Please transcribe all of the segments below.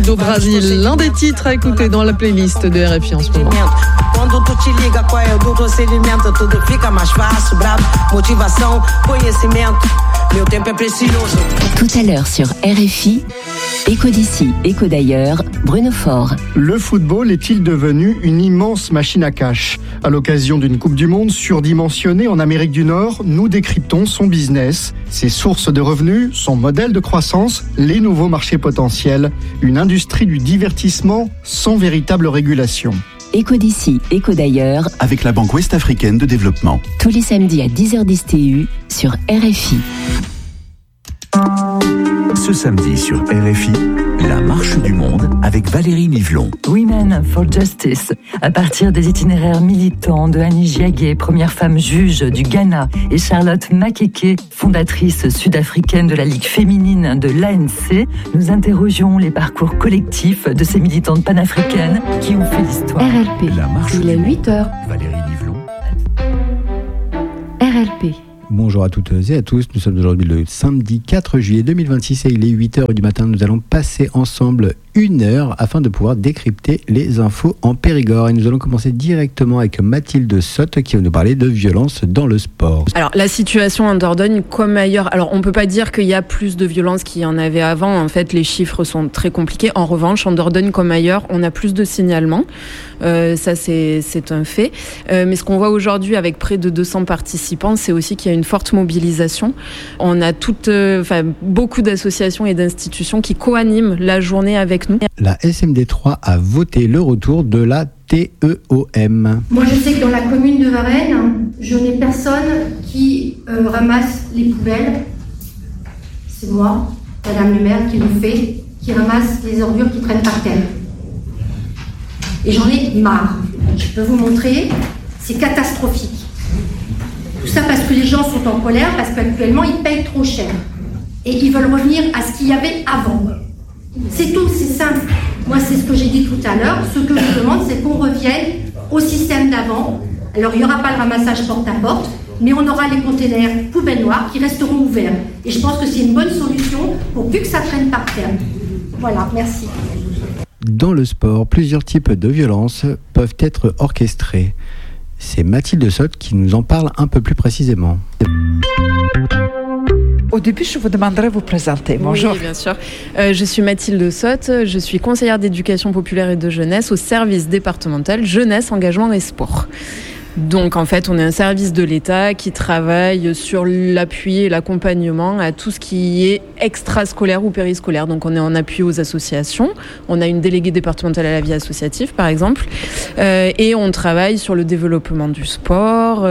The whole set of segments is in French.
do Brasil, l'un des titres à écouter dans la playlist de RFI en ce moment. Quando tu te liga qual é o procedimento, tudo fica mais fácil, bravo, motivação, conhecimento, meu tempo é precioso. Tout à l'heure sur RFI, Écho d'ici, écho d'ailleurs, Bruno Faure. Le football est-il devenu une immense machine à cash ? À l'occasion d'une Coupe du Monde surdimensionnée en Amérique du Nord, nous décryptons son business, ses sources de revenus, son modèle de croissance, les nouveaux marchés potentiels, une industrie du divertissement sans véritable régulation. Écho d'ici, écho d'ailleurs, avec la Banque Ouest-Africaine de Développement. Tous les samedis à 10h10 TU sur RFI. Ce samedi sur RFI, la marche du monde avec Valérie Nivelon. Women for Justice, à partir des itinéraires militants de Annie Giagé, première femme juge du Ghana, et Charlotte Makeke, fondatrice sud-africaine de la Ligue féminine de l'ANC, nous interrogeons les parcours collectifs de ces militantes panafricaines qui ont fait l'histoire. RLP, il est 8h. Valérie Nivelon. RLP. Bonjour à toutes et à tous, nous sommes aujourd'hui le samedi 4 juillet 2026 et il est 8h du matin. Nous allons passer ensemble 1 heure afin de pouvoir décrypter les infos en Périgord. Et nous allons commencer directement avec Mathilde Sotte qui va nous parler de violence dans le sport. Alors la situation en Dordogne comme ailleurs, alors on peut pas dire qu'il y a plus de violence qu'il y en avait avant, en fait les chiffres sont très compliqués. En revanche, en Dordogne comme ailleurs, on a plus de signalements, ça c'est un fait. Mais ce qu'on voit aujourd'hui avec près de 200 participants, c'est aussi qu'il y a une forte mobilisation. On a beaucoup d'associations et d'institutions qui co-animent la journée avec nous. La SMD3 a voté le retour de la TEOM. Moi, je sais que dans la commune de Varennes, je n'ai personne qui ramasse les poubelles. C'est moi, Madame le maire, qui le fait, qui ramasse les ordures qui traînent par terre. Et j'en ai marre. Je peux vous montrer, c'est catastrophique. Tout ça parce que les gens sont en colère, parce qu'actuellement, ils payent trop cher. Et ils veulent revenir à ce qu'il y avait avant. C'est tout, c'est simple. Moi, c'est ce que j'ai dit tout à l'heure. Ce que je demande, c'est qu'on revienne au système d'avant. Alors, il n'y aura pas le ramassage porte-à-porte, mais on aura les containers poubelles noires qui resteront ouverts. Et je pense que c'est une bonne solution pour plus que ça traîne par terre. Voilà, merci. Dans le sport, plusieurs types de violences peuvent être orchestrées. C'est Mathilde Sotte qui nous en parle un peu plus précisément. Au début, je vous demanderai de vous présenter. Bonjour. Oui, bien sûr. Je suis Mathilde Sotte, je suis conseillère d'éducation populaire et de jeunesse au service départemental Jeunesse, Engagement et Sport. Donc en fait, on est un service de l'État qui travaille sur l'appui et l'accompagnement à tout ce qui est extrascolaire ou périscolaire. Donc on est en appui aux associations, on a une déléguée départementale à la vie associative par exemple, et on travaille sur le développement du sport,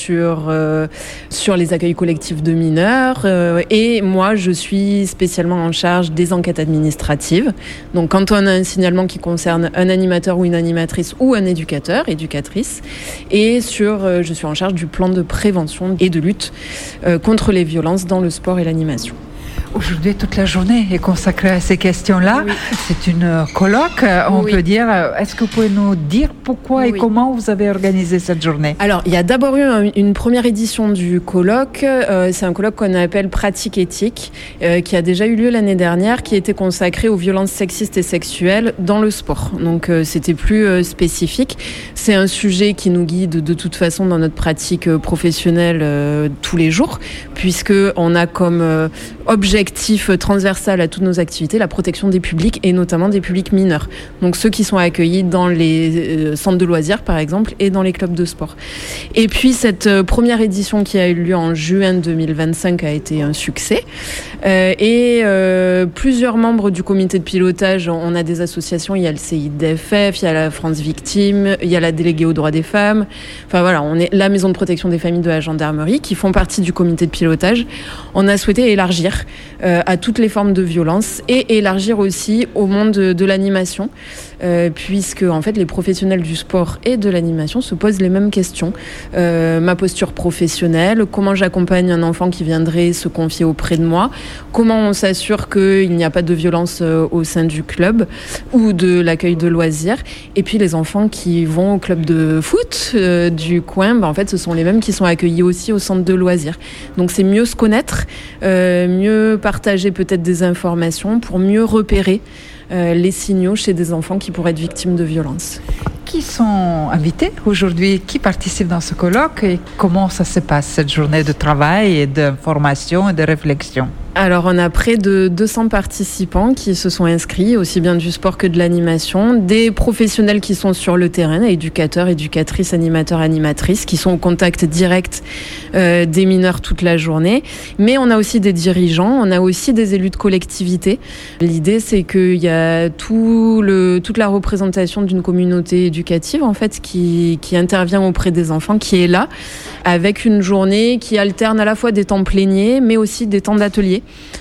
sur les accueils collectifs de mineurs, et moi je suis spécialement en charge des enquêtes administratives. Donc quand on a un signalement qui concerne un animateur ou une animatrice ou un éducateur, éducatrice, et je suis en charge du plan de prévention et de lutte contre les violences dans le sport et l'animation. Aujourd'hui, toute la journée est consacrée à ces questions-là. Oui. C'est une colloque, on peut dire. Est-ce que vous pouvez nous dire pourquoi et comment vous avez organisé cette journée ? Alors, il y a d'abord eu une première édition du colloque. C'est un colloque qu'on appelle Pratique éthique, qui a déjà eu lieu l'année dernière, qui était consacré aux violences sexistes et sexuelles dans le sport. Donc, c'était plus spécifique. C'est un sujet qui nous guide de toute façon dans notre pratique professionnelle tous les jours, puisqu'on a comme objectif transversal à toutes nos activités la protection des publics et notamment des publics mineurs. Donc ceux qui sont accueillis dans les centres de loisirs par exemple et dans les clubs de sport. Et puis cette première édition qui a eu lieu en juin 2025 a été un succès. Plusieurs membres du comité de pilotage, on a des associations, il y a le CIDFF, il y a la France Victime, il y a la déléguée aux droits des femmes. Enfin voilà, on est la maison de protection des familles de la gendarmerie qui font partie du comité de pilotage. On a souhaité élargir à toutes les formes de violence et élargir aussi au monde de l'animation, puisque en fait les professionnels du sport et de l'animation se posent les mêmes questions. Ma posture professionnelle, comment j'accompagne un enfant qui viendrait se confier auprès de moi, comment on s'assure qu'il n'y a pas de violence au sein du club ou de l'accueil de loisirs, et puis les enfants qui vont au club de foot du coin, en fait ce sont les mêmes qui sont accueillis aussi au centre de loisirs. Donc c'est mieux se connaître, mieux partager peut-être des informations pour mieux repérer les signaux chez des enfants qui pourraient être victimes de violences. Qui sont invités aujourd'hui? Qui participe dans ce colloque et comment ça se passe, cette journée de travail et de formation et de réflexion? Alors, on a près de 200 participants qui se sont inscrits, aussi bien du sport que de l'animation, des professionnels qui sont sur le terrain, éducateurs, éducatrices, animateurs, animatrices, qui sont au contact direct des mineurs toute la journée. Mais on a aussi des dirigeants, on a aussi des élus de collectivité. L'idée, c'est qu'il y a toute la représentation d'une communauté éducative, en fait, qui intervient auprès des enfants, qui est là, avec une journée qui alterne à la fois des temps pléniers, mais aussi des temps d'atelier.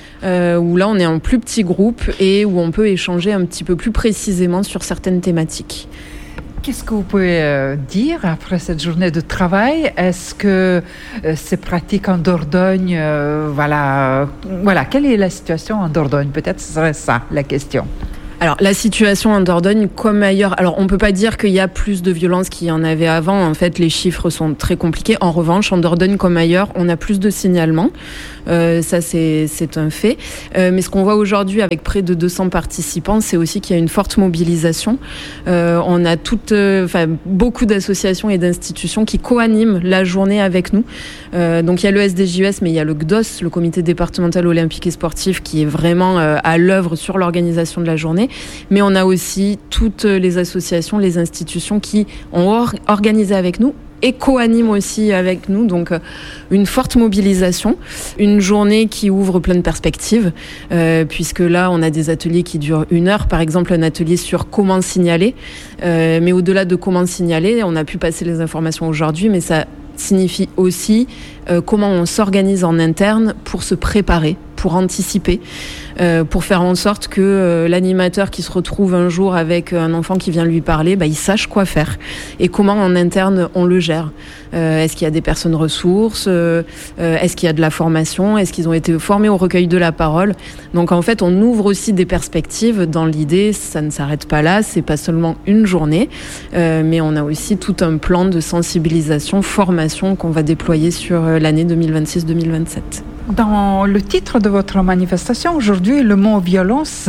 Où là on est en plus petit groupe et où on peut échanger un petit peu plus précisément sur certaines thématiques. Qu'est-ce que vous pouvez dire après cette journée de travail? Est-ce que ces pratiques en Dordogne, voilà, quelle est la situation en Dordogne? Peut-être ce serait ça la question. Alors, la situation en Dordogne, comme ailleurs, alors on peut pas dire qu'il y a plus de violence qu'il y en avait avant. En fait, les chiffres sont très compliqués. En revanche, en Dordogne comme ailleurs, on a plus de signalements. Ça, c'est un fait. Mais ce qu'on voit aujourd'hui avec près de 200 participants, c'est aussi qu'il y a une forte mobilisation. On a beaucoup d'associations et d'institutions qui co-animent la journée avec nous. Donc, il y a le SDJES, mais il y a le CDOS, le Comité départemental olympique et sportif, qui est vraiment à l'œuvre sur l'organisation de la journée. Mais on a aussi toutes les associations, les institutions qui ont organisé avec nous et co-animent aussi avec nous. Donc, une forte mobilisation, une journée qui ouvre plein de perspectives, puisque là, on a des ateliers qui durent 1 heure. Par exemple, un atelier sur comment signaler. Mais au-delà de comment signaler, on a pu passer les informations aujourd'hui, mais ça signifie aussi comment on s'organise en interne pour se préparer, pour anticiper, pour faire en sorte que l'animateur qui se retrouve un jour avec un enfant qui vient lui parler, il sache quoi faire et comment en interne on le gère. Est-ce qu'il y a des personnes ressources? Est-ce qu'il y a de la formation? Est-ce qu'ils ont été formés au recueil de la parole? Donc en fait, on ouvre aussi des perspectives. Dans l'idée, ça ne s'arrête pas là, c'est pas seulement une journée, mais on a aussi tout un plan de sensibilisation, formation qu'on va déployer sur l'année 2026-2027. Dans le titre de votre manifestation, aujourd'hui, le mot violence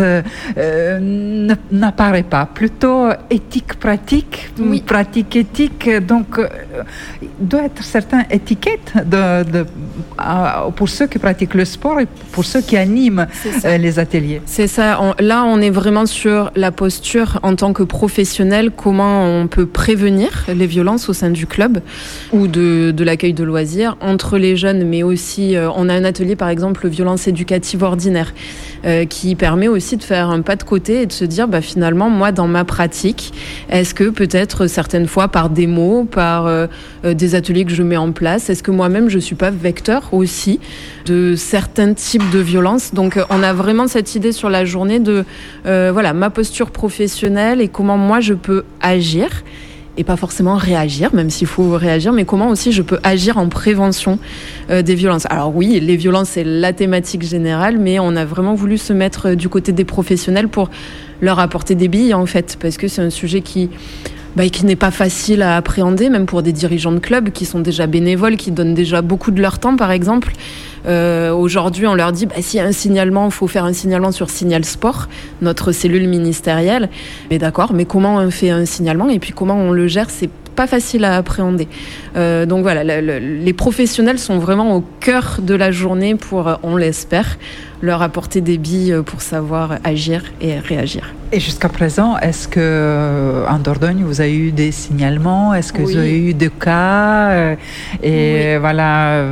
n'apparaît pas. Plutôt éthique-pratique, oui. Pratique-éthique. Donc, il doit être certaines étiquettes pour ceux qui pratiquent le sport et pour ceux qui animent les ateliers. C'est ça. Là, on est vraiment sur la posture en tant que professionnel, comment on peut prévenir les violences au sein du club ou de l'accueil de loisirs entre les jeunes, mais aussi, on a un atelier, par exemple, violence éducative ordinaire, qui permet aussi de faire un pas de côté et de se dire, finalement, moi, dans ma pratique, est-ce que peut-être certaines fois par des mots, par des ateliers que je mets en place, est-ce que moi-même, je suis pas vecteur aussi de certains types de violences? Donc, on a vraiment cette idée sur la journée de, ma posture professionnelle et comment moi, je peux agir. Et pas forcément réagir, même s'il faut réagir, mais comment aussi je peux agir en prévention des violences. Alors oui, les violences, c'est la thématique générale, mais on a vraiment voulu se mettre du côté des professionnels pour leur apporter des billes, en fait, parce que c'est un sujet qui n'est pas facile à appréhender, même pour des dirigeants de clubs qui sont déjà bénévoles, qui donnent déjà beaucoup de leur temps, par exemple. Aujourd'hui, on leur dit, s'il y a un signalement, il faut faire un signalement sur Signal Sport, notre cellule ministérielle. Mais d'accord, mais comment on fait un signalement et puis comment on le gère, c'est pas facile à appréhender. Donc voilà, les professionnels sont vraiment au cœur de la journée pour, on l'espère, leur apporter des billes pour savoir agir et réagir. Et jusqu'à présent, est-ce que en Dordogne, vous avez eu des signalements? Est-ce que vous avez eu des cas? Et voilà,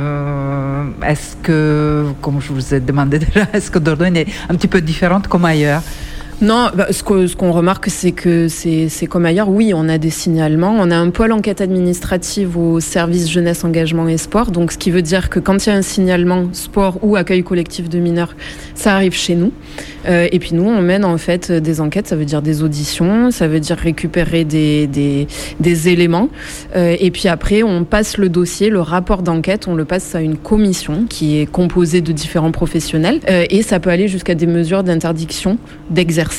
est-ce que, comme je vous ai demandé déjà, est-ce que Dordogne est un petit peu différente comme ailleurs? Non, ce qu'on remarque, c'est que c'est comme ailleurs. Oui, on a des signalements. On a un pôle enquête administrative au service jeunesse, engagement et sport. Donc, ce qui veut dire que quand il y a un signalement sport ou accueil collectif de mineurs, ça arrive chez nous. Et puis nous, on mène en fait des enquêtes. Ça veut dire des auditions, ça veut dire récupérer des éléments. Et puis après, on passe le dossier, le rapport d'enquête, on le passe à une commission qui est composée de différents professionnels. Et ça peut aller jusqu'à des mesures d'interdiction d'exercer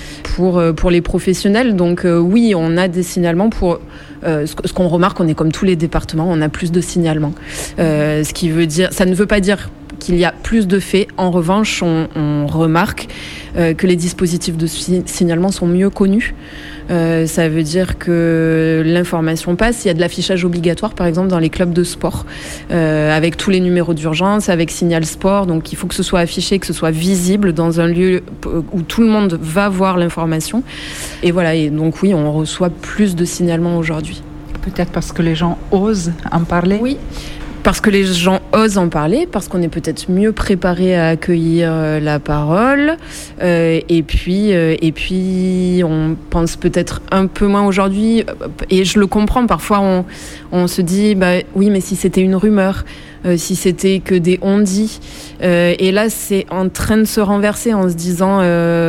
pour les professionnels. Donc oui, on a des signalements pour... ce qu'on remarque, on est comme tous les départements, on a plus de signalements. Ce qui veut dire, ça ne veut pas dire qu'il y a plus de faits. En revanche, on remarque que les dispositifs de signalement sont mieux connus. Ça veut dire que l'information passe. Il y a de l'affichage obligatoire, par exemple, dans les clubs de sport, avec tous les numéros d'urgence, avec Signal Sport. Donc, il faut que ce soit affiché, que ce soit visible dans un lieu où tout le monde va voir l'information. Et voilà. Et donc, oui, on reçoit plus de signalements aujourd'hui. Peut-être parce que les gens osent en parler. Oui. Parce que les gens osent en parler, parce qu'on est peut-être mieux préparé à accueillir la parole, et puis on pense peut-être un peu moins aujourd'hui, et je le comprends, parfois on se dit oui, mais si c'était une rumeur, si c'était que des on-dit, et là c'est en train de se renverser en se disant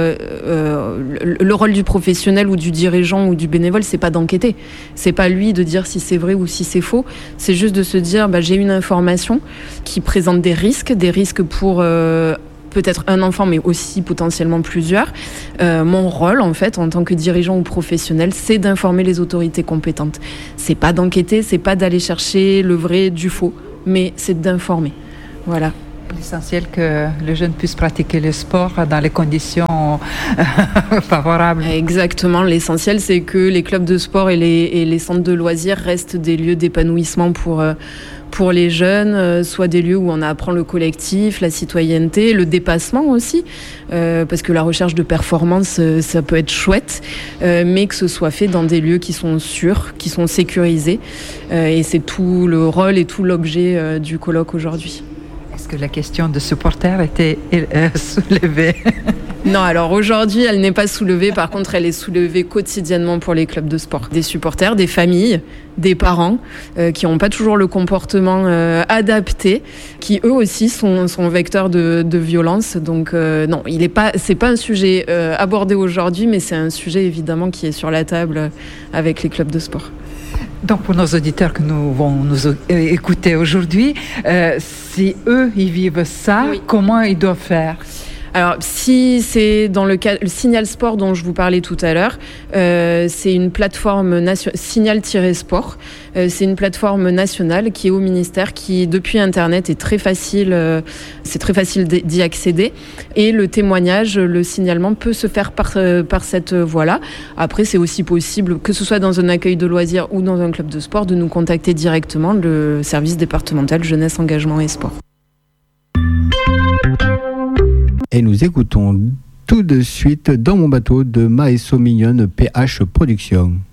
le rôle du professionnel ou du dirigeant ou du bénévole, c'est pas d'enquêter, c'est pas lui de dire si c'est vrai ou si c'est faux, c'est juste de se dire j'ai une information qui présente des risques pour peut-être un enfant, mais aussi potentiellement plusieurs. Mon rôle, en fait, en tant que dirigeant ou professionnel, c'est d'informer les autorités compétentes. C'est pas d'enquêter, c'est pas d'aller chercher le vrai du faux, mais c'est d'informer. Voilà. L'essentiel que le jeune puisse pratiquer le sport dans les conditions favorables. Exactement. L'essentiel, c'est que les clubs de sport et les centres de loisirs restent des lieux d'épanouissement pour les jeunes, soit des lieux où on apprend le collectif, la citoyenneté, le dépassement aussi, parce que la recherche de performance, ça peut être chouette, mais que ce soit fait dans des lieux qui sont sûrs, qui sont sécurisés. Et c'est tout le rôle et tout l'objet du colloque aujourd'hui. Est-ce que la question de supporters était soulevée? Non, alors aujourd'hui, elle n'est pas soulevée. Par contre, elle est soulevée quotidiennement pour les clubs de sport. Des supporters, des familles, des parents qui n'ont pas toujours le comportement adapté, qui eux aussi sont vecteurs de violence. Donc non, c'est pas un sujet abordé aujourd'hui, mais c'est un sujet évidemment qui est sur la table avec les clubs de sport. Donc pour nos auditeurs que nous vont nous écouter aujourd'hui, si eux ils vivent ça, oui. Comment ils doivent faire? Alors, si c'est dans le Signal Sport dont je vous parlais tout à l'heure, c'est une plateforme Signal-Sport. C'est une plateforme nationale qui est au ministère, qui depuis Internet est très facile, c'est très facile d'y accéder. Et le témoignage, le signalement peut se faire par cette voie-là. Après, c'est aussi possible, que ce soit dans un accueil de loisirs ou dans un club de sport, de nous contacter directement, le service départemental Jeunesse, Engagement et Sport. Et nous écoutons tout de suite Dans mon bateau de Maeso Mignonne PH Productions.